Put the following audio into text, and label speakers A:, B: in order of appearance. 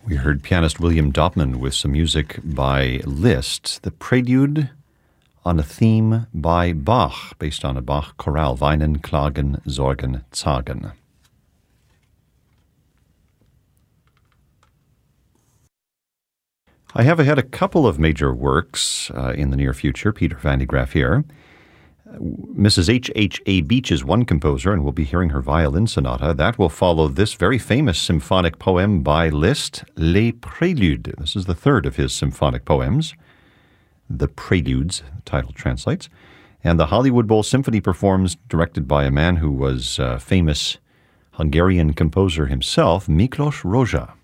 A: We heard pianist William Dopman with some music by Liszt, the prelude on a theme by Bach, based on a Bach chorale, Weinen, Klagen, Sorgen, Zagen. I have ahead a couple of major works in the near future. Peter van de Graaff here. Mrs. H.H.A. Beach is one composer, and we'll be hearing her violin sonata. That will follow this very famous symphonic poem by Liszt, Les Préludes. This is the third of his symphonic poems. The Preludes, the title translates. And the Hollywood Bowl Symphony performs, directed by a man who was a famous Hungarian composer himself, Miklos Rozsa.